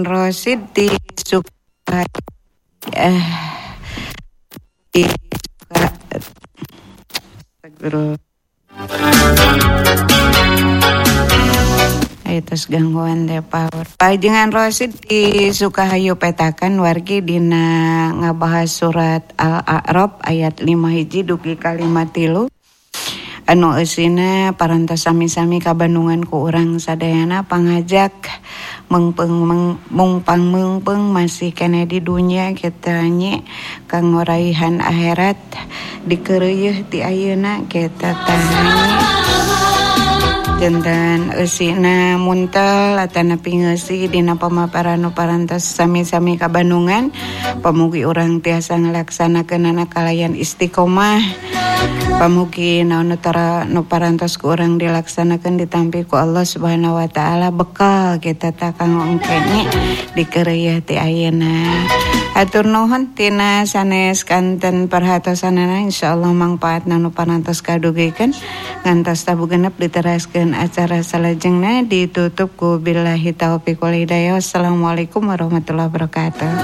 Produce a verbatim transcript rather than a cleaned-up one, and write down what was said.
Pajingan Rosid di suka eh di suka Astagfirullah. Ayetos gangguan deh power. Pajingan Rosid di Sukahayu petakan wargi dina ngabahas surat Al-A'raf ayat lima hiji dugi kalimat tilu. Anu eusina parantos sami-sami kabandungan ku urang sadayana pangajak mengpeng mungpang mengpeng masih kene di dunia kita nye kang ngoraihan akhirat dikeureuh ti ayeuna kita tanya jantan eusina muntel atana pingeusi dina pamaparan nu parantos sami-sami kabandungan pamugi urang tiasa ngalaksanakeunana kalayan istiqomah. Pamugi naon tara nu parantos ku urang dilaksanakeun ditampi ku Allah Subhanahu wa taala bekal kita ta kanggo engkenye dikeureuh ti ayeuna. Atur nuhun tina sanes kanten perhatosanana insyaallah mangpaatna nu parantos kadugikeun ngantos tabu genep diteraskeun acara salajengna ditutup ku billahi taufiq wal hidayah. Wassalamualaikum warahmatullahi wabarakatuh.